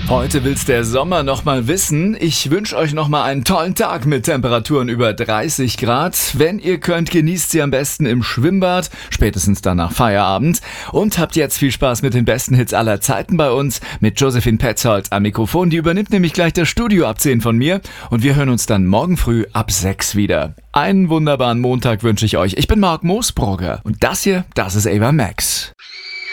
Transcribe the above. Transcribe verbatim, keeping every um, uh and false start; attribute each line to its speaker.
Speaker 1: Heute will's der Sommer noch mal wissen. Ich wünsche euch noch mal einen tollen Tag mit Temperaturen über dreißig Grad. Wenn ihr könnt, genießt sie am besten im Schwimmbad, spätestens dann nach Feierabend. Und habt jetzt viel Spaß mit den besten Hits aller Zeiten bei uns, mit Josephine Petzold am Mikrofon. Die übernimmt nämlich gleich das Studio ab zehn von mir. Und wir hören uns dann morgen früh ab sechs wieder. Einen wunderbaren Montag wünsche ich euch. Ich bin Marc Moosbrugger und das hier, das ist Ava Max.